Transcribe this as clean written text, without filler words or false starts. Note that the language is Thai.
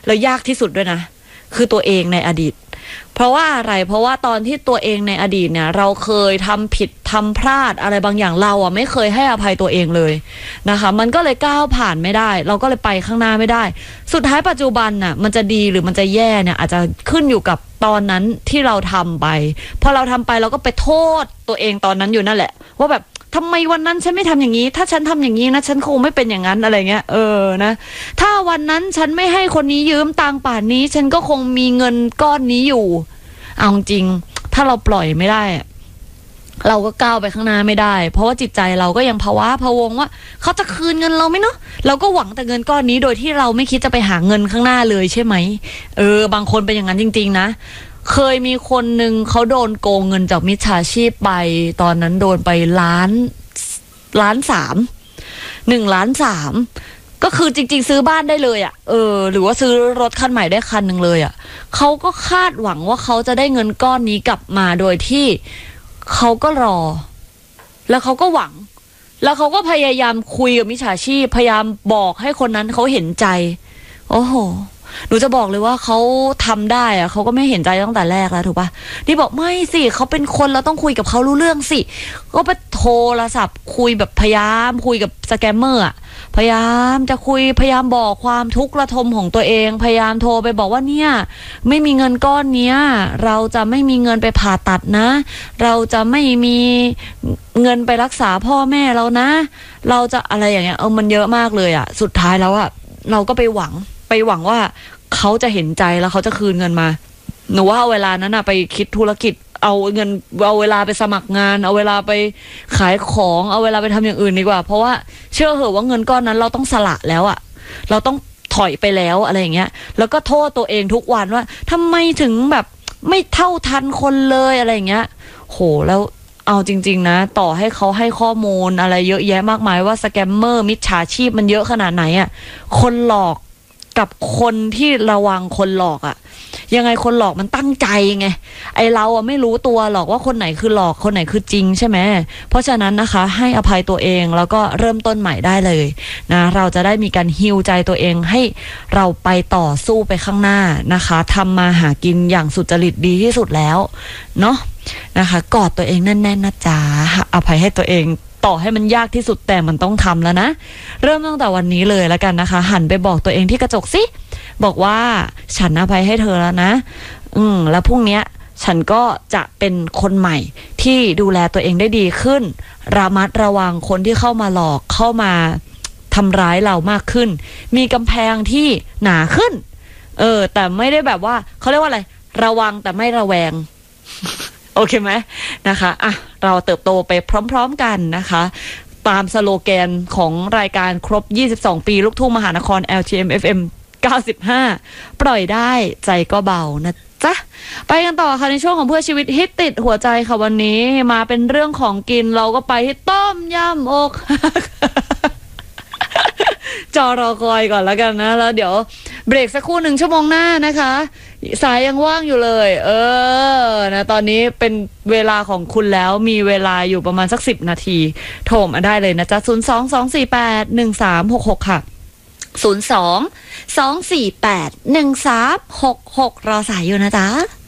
แล้วยากที่สุดด้วยนะคือตัวเองในอดีตเพราะว่าอะไรเพราะว่าตอนที่ตัวเองในอดีตเนี่ยเราเคยทำผิดทำพลาดอะไรบางอย่างเราอ่ะไม่เคยให้อภัยตัวเองเลยนะคะมันก็เลยก้าวผ่านไม่ได้เราก็เลยไปข้างหน้าไม่ได้สุดท้ายปัจจุบันน่ะมันจะดีหรือมันจะแย่เนี่ยอาจจะขึ้นอยู่กับตอนนั้นที่เราทำไปพอเราทำไปเราก็ไปโทษตัวเองตอนนั้นอยู่นั่นแหละว่าแบบทำไมวันนั้นฉันไม่ทำอย่างนี้ถ้าฉันทำอย่างนี้นะฉันคงไม่เป็นอย่างนั้นอะไรเงี้ยนะถ้าวันนั้นฉันไม่ให้คนนี้ยืมตังค์ป่านนี้ฉันก็คงมีเงินก้อนนี้อยู่เอาจริงถ้าเราปล่อยไม่ได้เราก็ก้าวไปข้างหน้าไม่ได้เพราะว่าจิตใจเราก็ยังภาวะพะวงว่าเขาจะคืนเงินเราไหมเนาะเราก็หวังแต่เงินก้อนนี้โดยที่เราไม่คิดจะไปหาเงินข้างหน้าเลยใช่ไหมบางคนเป็นอย่างนั้นจริงๆนะเคยมีคนหนึ่งเขาโดนโกงเงินจากมิจฉาชีพไปตอนนั้นโดนไป1.3 ล้านก็คือจริงๆซื้อบ้านได้เลยหรือว่าซื้อรถคันใหม่ได้คันหนึ่งเลยเขาก็คาดหวังว่าเขาจะได้เงินก้อนนี้กลับมาโดยที่เขาก็รอแล้วเขาก็หวังแล้วเขาก็พยายามคุยกับมิจฉาชีพพยายามบอกให้คนนั้นเขาเห็นใจโอ้โหหนูจะบอกเลยว่าเขาทำได้เขาก็ไม่เห็นใจตั้งแต่แรกแล้วถูกปะนี่บอกไม่สิเขาเป็นคนเราต้องคุยกับเขารู้เรื่องสิก็ไปโทรศัพท์คุยแบบพยายามคุยกับสแกมเมอร์พยายามจะคุยพยายามบอกความทุกข์ระทมของตัวเองพยายามโทรไปบอกว่าเนี่ยไม่มีเงินก้อนเนี้ยเราจะไม่มีเงินไปผ่าตัดนะเราจะไม่มีเงินไปรักษาพ่อแม่เรานะเราจะอะไรอย่างเงี้ยมันเยอะมากเลยสุดท้ายแล้วเราก็ไปหวังว่าเขาจะเห็นใจแล้วเขาจะคืนเงินมาหนูว่าเอาเวลานั้นไปคิดธุรกิจเอาเวลาไปสมัครงานเอาเวลาไปขายของเอาเวลาไปทำอย่างอื่นดีกว่าเพราะว่าเชื่อเหอะว่าเงินก้อนนั้นเราต้องสละแล้วเราต้องถอยไปแล้วอะไรอย่างเงี้ยแล้วก็โทษตัวเองทุกวันว่าทำไมถึงแบบไม่เท่าทันคนเลยอะไรอย่างเงี้ยโหแล้วเอาจริงๆนะต่อให้เขาให้ข้อมูลอะไรเยอะแยะมากมายว่าสแกมเมอร์มิจฉาชีพมันเยอะขนาดไหนคนหลอกกับคนที่ระวังคนหลอกยังไงคนหลอกมันตั้งใจไงไอเราไม่รู้ตัวหรอกว่าคนไหนคือหลอกคนไหนคือจริงใช่ไหมเพราะฉะนั้นนะคะให้อภัยตัวเองแล้วก็เริ่มต้นใหม่ได้เลยนะเราจะได้มีการฮีลใจตัวเองให้เราไปต่อสู้ไปข้างหน้านะคะทำมาหากินอย่างสุจริตดีที่สุดแล้วเนาะนะคะกอดตัวเองแน่นๆนะจ๊ะอภัยให้ตัวเองต่อให้มันยากที่สุดแต่มันต้องทำแล้วนะเริ่มตั้งแต่วันนี้เลยแล้วกันนะคะหันไปบอกตัวเองที่กระจกสิบอกว่าฉันอภัยให้เธอแล้วนะแล้วพรุ่งนี้ฉันก็จะเป็นคนใหม่ที่ดูแลตัวเองได้ดีขึ้นระมัดระวังคนที่เข้ามาหลอกเข้ามาทำร้ายเรามากขึ้นมีกำแพงที่หนาขึ้นแต่ไม่ได้แบบว่าเขาเรียกว่าอะไรระวังแต่ไม่ระแวงโอเคไหมนะคะเราเติบโตไปพร้อมๆกันนะคะตามสโลแกนของรายการครบ22ปีลูกทุ่งมหานคร LTM FM 95ปล่อยได้ใจก็เบานะจ๊ะไปกันต่อค่ะในช่วงของเพื่อชีวิตฮิตติดหัวใจค่ะวันนี้มาเป็นเรื่องของกินเราก็ไปที่ต้มยำอกจอรอคอยก่อนแล้วกันนะแล้วเดี๋ยวเบรกสักครู่1 ชั่วโมงหน้านะคะสายยังว่างอยู่เลยนะตอนนี้เป็นเวลาของคุณแล้วมีเวลาอยู่ประมาณสัก10 นาทีโทรมาได้เลยนะจ๊ะ02-248-1366ค่ะ02-248-1366รอสายอยู่นะจ๊ะ